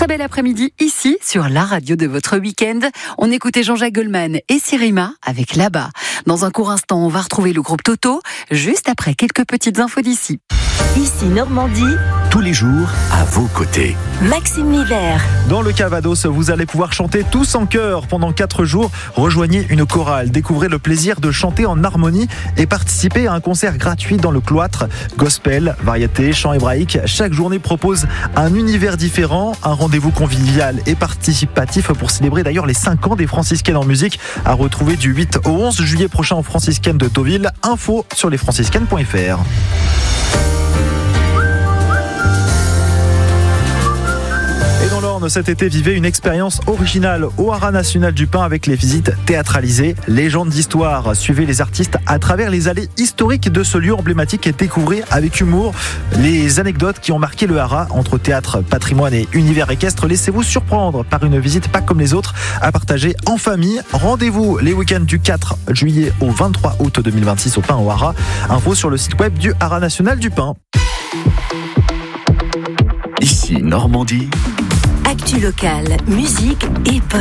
Très bel après-midi ici sur la radio de votre week-end. On écoutait Jean-Jacques Goldman et Sirima avec Là-bas. Dans un court instant, on va retrouver le groupe Toto, juste après quelques petites infos d'ici. Ici Normandie, tous les jours à vos côtés. Maxime Miller. Dans le Calvados, vous allez pouvoir chanter tous en chœur pendant 4 jours. Rejoignez une chorale, découvrez le plaisir de chanter en harmonie et participez à un concert gratuit dans le cloître. Gospel, variété, chant hébraïque. Chaque journée propose un univers différent, un rendez-vous convivial et participatif pour célébrer d'ailleurs les 5 ans des franciscaines en musique, à retrouver du 8 au 11 juillet prochain aux franciscaines de Deauville. Info sur lesfranciscaines.fr. Et dans l'Orne, cet été, vivez une expérience originale au Haras National du Pin avec les visites théâtralisées, légendes d'histoire. Suivez les artistes à travers les allées historiques de ce lieu emblématique et découvrez avec humour les anecdotes qui ont marqué le Haras. Entre théâtre, patrimoine et univers équestre, laissez-vous surprendre par une visite pas comme les autres à partager en famille. Rendez-vous les week-ends du 4 juillet au 23 août 2026 au Pin au Haras. Info sur le site web du Haras National du Pin. Ici Normandie. Actu locale, musique et